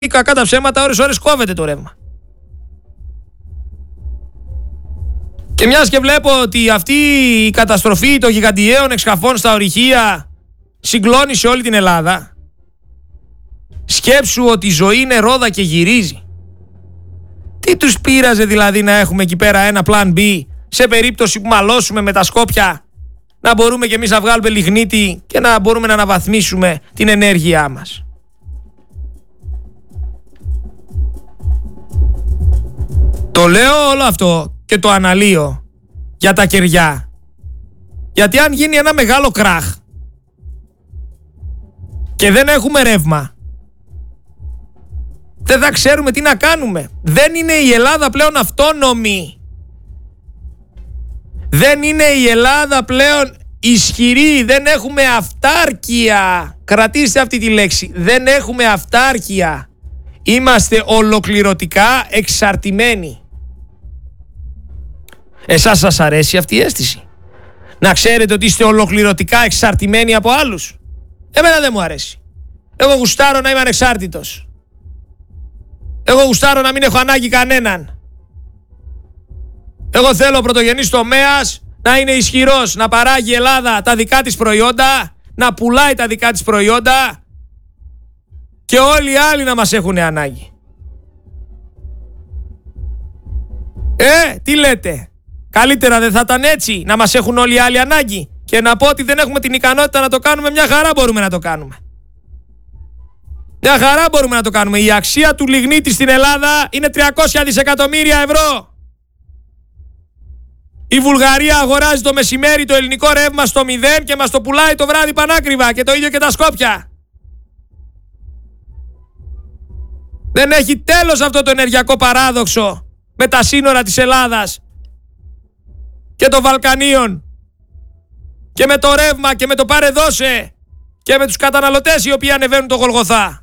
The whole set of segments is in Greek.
κακά τα ψέματα, ώρες κόβεται το ρεύμα. Και μιας και βλέπω ότι αυτή η καταστροφή των γιγαντιαίων εξκαφών στα ορυχεία συγκλώνησε όλη την Ελλάδα, σκέψου ότι η ζωή είναι ρόδα και γυρίζει. Τι τους πείραζε δηλαδή να έχουμε εκεί πέρα ένα plan B σε περίπτωση που μαλώσουμε με τα Σκόπια, να μπορούμε και εμείς να βγάλουμε λιγνίτη και να μπορούμε να αναβαθμίσουμε την ενέργειά μας. Το λέω όλο αυτό και το αναλύω για τα κεριά. Γιατί αν γίνει ένα μεγάλο κράχ και δεν έχουμε ρεύμα, δεν θα ξέρουμε τι να κάνουμε. Δεν είναι η Ελλάδα πλέον αυτόνομη. Δεν είναι η Ελλάδα πλέον ισχυρή. Δεν έχουμε αυτάρκεια. Κρατήστε αυτή τη λέξη. Δεν έχουμε αυτάρκεια. Είμαστε ολοκληρωτικά εξαρτημένοι. Εσάς σας αρέσει αυτή η αίσθηση? Να ξέρετε ότι είστε ολοκληρωτικά εξαρτημένοι από άλλους? Εμένα δεν μου αρέσει. Εγώ γουστάρω να είμαι ανεξάρτητος. Εγώ γουστάρω να μην έχω ανάγκη κανέναν. Εγώ θέλω ο πρωτογενής τομέας να είναι ισχυρός, να παράγει η Ελλάδα τα δικά της προϊόντα, να πουλάει τα δικά της προϊόντα και όλοι οι άλλοι να μας έχουν ανάγκη. Τι λέτε? Καλύτερα δεν θα ήταν έτσι, να μας έχουν όλοι οι άλλοι ανάγκη? Και να πω ότι δεν έχουμε την ικανότητα να το κάνουμε, μια χαρά μπορούμε να το κάνουμε. Μια χαρά μπορούμε να το κάνουμε. Η αξία του λιγνίτη στην Ελλάδα είναι 300 δισεκατομμύρια ευρώ. Η Βουλγαρία αγοράζει το μεσημέρι το ελληνικό ρεύμα στο 0 και μας το πουλάει το βράδυ πανάκριβα, και το ίδιο και τα Σκόπια. Δεν έχει τέλος αυτό το ενεργειακό παράδοξο με τα σύνορα της Ελλάδας και των Βαλκανίων και με το ρεύμα και με το πάρε δώσε και με τους καταναλωτές οι οποίοι ανεβαίνουν το Γολγοθά.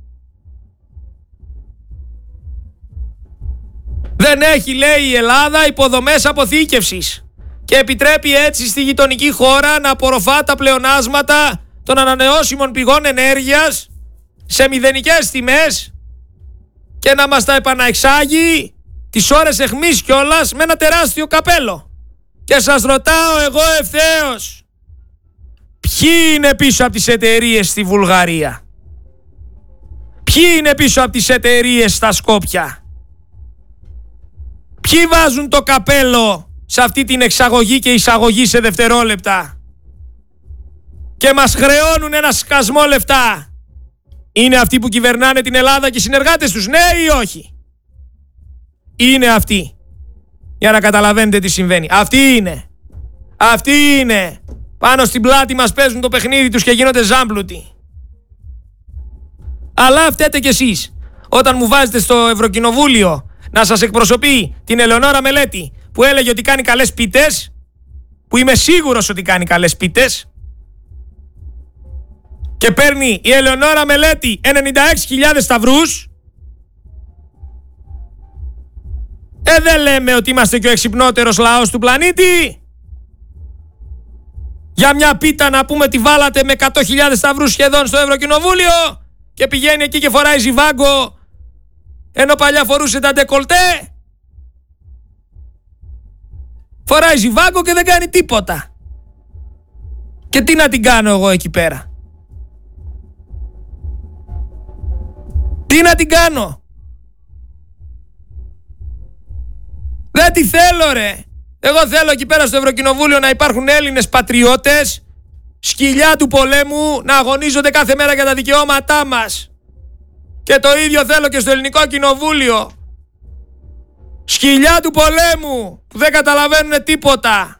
Δεν έχει, λέει, η Ελλάδα υποδομές αποθήκευσης και επιτρέπει έτσι στη γειτονική χώρα να απορροφά τα πλεονάσματα των ανανεώσιμων πηγών ενέργειας σε μηδενικές τιμές και να μας τα επαναεξάγει τις ώρες αιχμής κιόλας με ένα τεράστιο καπέλο. Και σας ρωτάω εγώ ευθέως, ποιοι είναι πίσω από τις εταιρείες στη Βουλγαρία? Ποιοι είναι πίσω από τις εταιρείες στα Σκόπια? Ποιοι βάζουν το καπέλο σε αυτή την εξαγωγή και εισαγωγή σε δευτερόλεπτα και μας χρεώνουν ένα σκασμό λεφτά? Είναι αυτοί που κυβερνάνε την Ελλάδα και οι συνεργάτες τους, ναι ή όχι? Είναι αυτοί. Για να καταλαβαίνετε τι συμβαίνει. Αυτοί είναι. Αυτοί είναι. Πάνω στην πλάτη μας παίζουν το παιχνίδι τους και γίνονται ζάμπλουτοι. Αλλά φταίτε κι εσείς όταν μου βάζετε στο Ευρωκοινοβούλιο να σας εκπροσωπεί την Ελεονόρα Μελέτη, που έλεγε ότι κάνει καλές πίτες, που είμαι σίγουρος ότι κάνει καλές πίτες, και παίρνει η Ελεονόρα Μελέτη 96.000 σταυρούς. Δεν λέμε ότι είμαστε και ο εξυπνότερος λαός του πλανήτη? Για μια πίτα να πούμε ότι βάλατε με 100.000 σταυρούς σχεδόν στο Ευρωκοινοβούλιο και πηγαίνει εκεί και φοράει ζιβάγκο, ενώ παλιά φορούσε τα ντεκολτέ. Φοράει ζιβάγκο και δεν κάνει τίποτα. Και τι να την κάνω εγώ εκεί πέρα? Τι να την κάνω? Δεν τη θέλω, ρε. Εγώ θέλω εκεί πέρα στο Ευρωκοινοβούλιο να υπάρχουν Έλληνες πατριώτες, σκυλιά του πολέμου, να αγωνίζονται κάθε μέρα για τα δικαιώματά μας. Και το ίδιο θέλω και στο Ελληνικό Κοινοβούλιο. Σκυλιά του πολέμου που δεν καταλαβαίνουν τίποτα.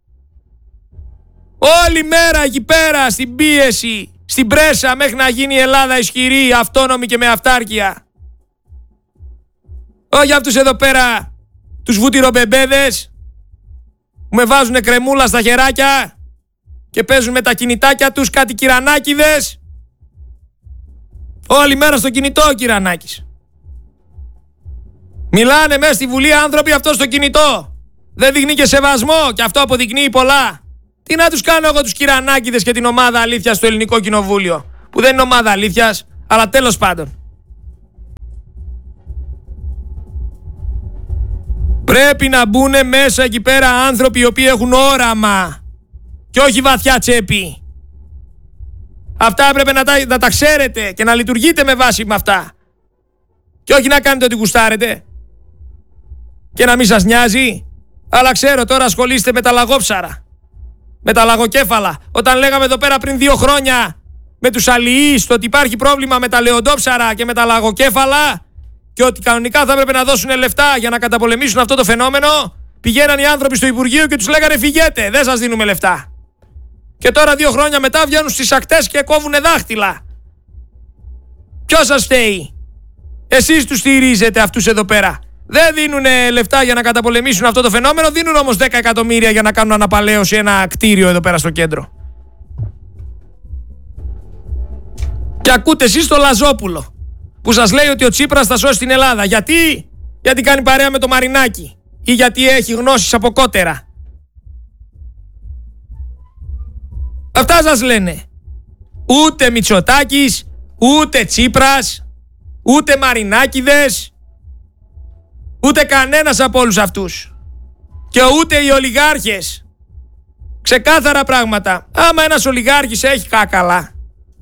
Όλη μέρα εκεί πέρα στην πίεση, στην πρέσα, μέχρι να γίνει η Ελλάδα ισχυρή, αυτόνομη και με αυτάρκεια. Όχι αυτούς εδώ πέρα τους βουτυρομπεμπέδες που με βάζουν κρεμούλα στα χεράκια και παίζουν με τα κινητάκια τους κάτι κυρανάκηδες. Όλη μέρα στο κινητό ο Κυρανάκης. Μιλάνε μέσα στη Βουλή άνθρωποι, αυτό στο κινητό. Δεν δείχνει και σεβασμό και αυτό αποδεικνύει πολλά. Τι να τους κάνω εγώ τους Κυρανάκηδες και την ομάδα αλήθειας στο Ελληνικό Κοινοβούλιο, που δεν είναι ομάδα αλήθειας, αλλά τέλος πάντων. Πρέπει να μπουν μέσα εκεί πέρα άνθρωποι οι οποίοι έχουν όραμα και όχι βαθιά τσέπη. Αυτά έπρεπε να τα ξέρετε και να λειτουργείτε με βάση με αυτά. Και όχι να κάνετε ό,τι γουστάρετε και να μην σας νοιάζει. Αλλά ξέρω, τώρα ασχολείστε με τα λαγόψαρα, με τα λαγοκέφαλα. Όταν λέγαμε εδώ πέρα πριν 2 χρόνια με τους αλληλείς το ότι υπάρχει πρόβλημα με τα λεοντόψαρα και με τα λαγοκέφαλα και ότι κανονικά θα έπρεπε να δώσουν λεφτά για να καταπολεμήσουν αυτό το φαινόμενο, πηγαίναν οι άνθρωποι στο Υπουργείο και τους λέγανε φυγέτε, δεν σας δίνουμε λεφτά. Και τώρα 2 χρόνια μετά βγαίνουν στις ακτές και κόβουνε δάχτυλα. Ποιος σας φταίει? Εσείς τους στηρίζετε αυτούς εδώ πέρα. Δεν δίνουν λεφτά για να καταπολεμήσουν αυτό το φαινόμενο, δίνουν όμως 10 εκατομμύρια για να κάνουν αναπαλαίωση ένα κτίριο εδώ πέρα στο κέντρο. Και ακούτε εσείς το Λαζόπουλο που σας λέει ότι ο Τσίπρας θα σώσει την Ελλάδα. Γιατί? Γιατί κάνει παρέα με το Μαρινάκι ή γιατί έχει γνώσεις από κότερα. Αυτά σας λένε. Ούτε Μητσοτάκης, ούτε Τσίπρας, ούτε Μαρινάκηδες, ούτε κανένας από όλους αυτούς. Και ούτε οι ολιγάρχες. Ξεκάθαρα πράγματα. Άμα ένας ολιγάρχης έχει κάκαλα,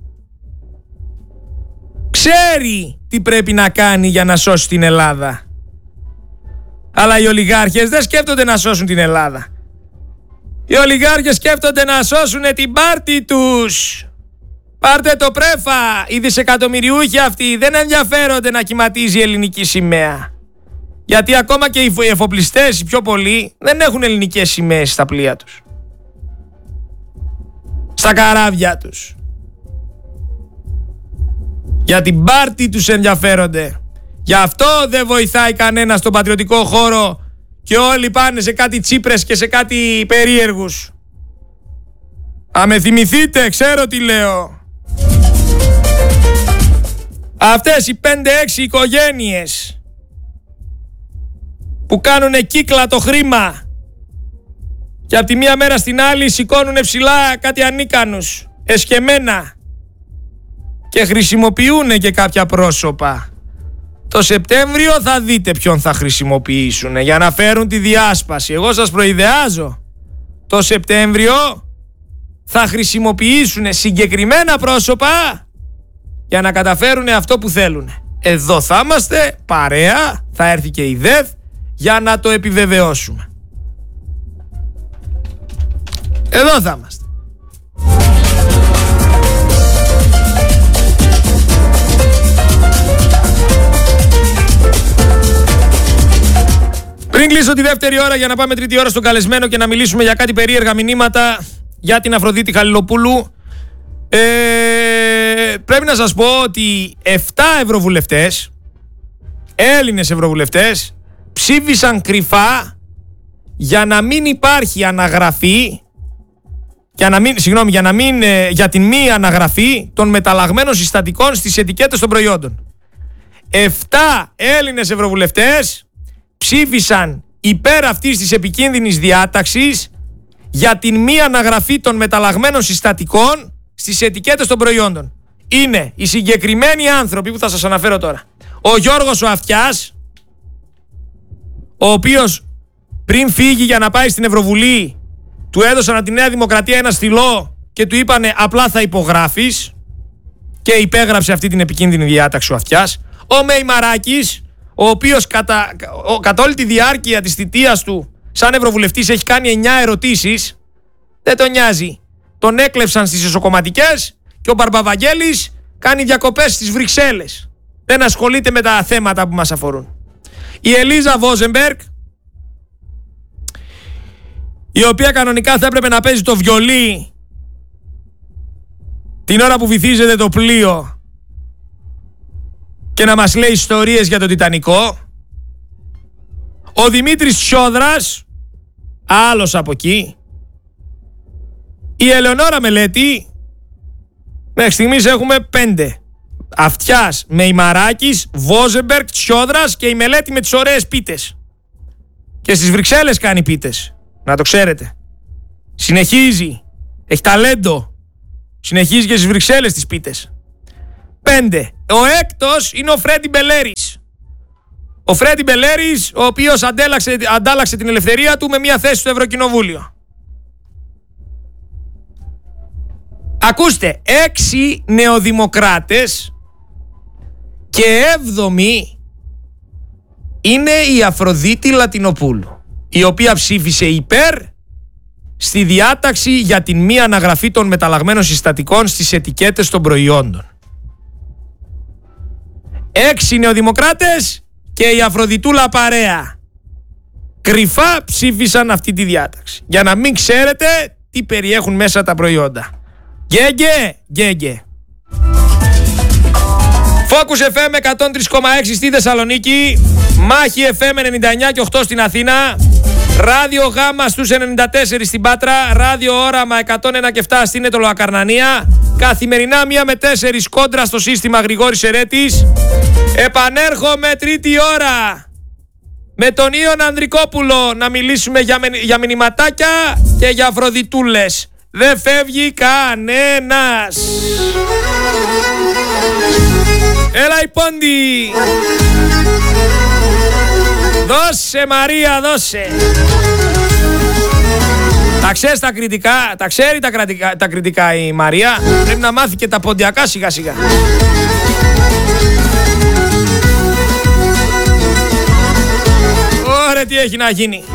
ξέρει τι πρέπει να κάνει για να σώσει την Ελλάδα. Αλλά οι ολιγάρχες δεν σκέφτονται να σώσουν την Ελλάδα. Οι ολιγάρχες σκέφτονται να σώσουν την πάρτη τους. Πάρτε το πρέφα. Οι δισεκατομμυριούχοι αυτοί δεν ενδιαφέρονται να κυματίζει η ελληνική σημαία. Γιατί ακόμα και οι εφοπλιστές, οι πιο πολλοί, δεν έχουν ελληνικές σημαίες στα πλοία τους, στα καράβια τους. Για την πάρτη τους ενδιαφέρονται. Γι' αυτό δεν βοηθάει κανένα στον πατριωτικό χώρο και όλοι πάνε σε κάτι Τσίπρες και σε κάτι περίεργους. Με θυμηθείτε, ξέρω τι λέω. Αυτές οι 5-6 οικογένειες που κάνουνε κύκλα το χρήμα και από τη μία μέρα στην άλλη σηκώνουνε ψηλά κάτι ανίκανους, εσκεμμένα, και χρησιμοποιούνε και κάποια πρόσωπα. Το Σεπτέμβριο θα δείτε ποιον θα χρησιμοποιήσουν για να φέρουν τη διάσπαση. Εγώ σας προειδεάζω. Το Σεπτέμβριο θα χρησιμοποιήσουν συγκεκριμένα πρόσωπα για να καταφέρουν αυτό που θέλουν. Εδώ θα είμαστε παρέα, θα έρθει και η ΔΕΘ για να το επιβεβαιώσουμε. Εδώ θα είμαστε. Πριν κλείσω τη δεύτερη ώρα για να πάμε τρίτη ώρα στον καλεσμένο και να μιλήσουμε για κάτι περίεργα μηνύματα για την Αφροδίτη Χαλιλοπούλου, πρέπει να σας πω ότι 7 ευρωβουλευτές, Έλληνες ευρωβουλευτές, ψήφισαν κρυφά για να μην υπάρχει αναγραφή, για την μη αναγραφή των μεταλλαγμένων συστατικών στις ετικέτες των προϊόντων. 7 Έλληνες ευρωβουλευτές ψήφισαν υπέρ αυτής της επικίνδυνης διάταξης για την μη αναγραφή των μεταλλαγμένων συστατικών στις ετικέτες των προϊόντων. Είναι οι συγκεκριμένοι άνθρωποι που θα σας αναφέρω τώρα. Ο Γιώργος ο Αυτιάς, ο οποίος πριν φύγει για να πάει στην Ευρωβουλή, του έδωσαν από τη Νέα Δημοκρατία ένα στυλό και του είπανε απλά θα υπογράφεις, και υπέγραψε αυτή την επικίνδυνη διάταξη ο Αυτιάς. Ο Μεϊμαράκης, ο οποίος κατά όλη τη διάρκεια της θητείας του σαν ευρωβουλευτής έχει κάνει 9 ερωτήσεις, δεν τον νοιάζει. Τον έκλεψαν στις εσωκομματικές και ο Μπαρμπαβαγγέλης κάνει διακοπές στις Βρυξέλλες. Δεν ασχολείται με τα θέματα που μας αφορούν. Η Ελίζα Βόζεμπεργκ, η οποία κανονικά θα έπρεπε να παίζει το βιολί την ώρα που βυθίζεται το πλοίο και να μας λέει ιστορίες για το Τιτανικό. Ο Δημήτρης Τσιόδρας, άλλος από εκεί. Η Ελεονόρα Μελέτη. Μέχρι στιγμής έχουμε 5. Αυτιάς, Μεϊμαράκης, Βόζεμπεργκ, Τσιόδρας και η Μελέτη με τις ωραίες πίτες. Και στις Βρυξέλλες κάνει πίτες, να το ξέρετε. Συνεχίζει, έχει ταλέντο. Συνεχίζει και στις Βρυξέλλες τις πίτες. 5. Ο έκτος είναι ο Φρέντι Μπελέρης, Ο Φρέντι Μπελέρης, ο οποίος αντάλλαξε την ελευθερία του με μια θέση στο Ευρωκοινοβούλιο. Ακούστε, 6 νεοδημοκράτες και 7η είναι η Αφροδίτη Λατινοπούλου, η οποία ψήφισε υπέρ στη διάταξη για την μη αναγραφή των μεταλλαγμένων συστατικών στις ετικέτες των προϊόντων. 6 νεοδημοκράτες και η Αφροδιτούλα παρέα κρυφά ψήφισαν αυτή τη διάταξη, για να μην ξέρετε τι περιέχουν μέσα τα προϊόντα. Γκέγκε. Focus FM 103,6 στη Θεσσαλονίκη, Μάχη FM 99 και 8 στην Αθήνα, Ράδιο Γάμα στους 94 στην Πάτρα, Ράδιο Όραμα 101 και 7 στην Αιτωλοακαρνανία. Καθημερινά 1 με 4 κόντρα στο σύστημα Γρηγόρης Ερέτης. Επανέρχομαι τρίτη ώρα με τον Ιον Ανδρικόπουλο να μιλήσουμε για μηνυματάκια και για Αφροδιτούλες. Δεν φεύγει κανένας. Έλα η Πόντι. Δώσε Μαρία, δώσε. Τα ξέρεις τα κριτικά, τα ξέρει τα κριτικά η Μαρία. Πρέπει να μάθει και τα ποντιακά σιγά σιγά. Ωραία, τι έχει να γίνει.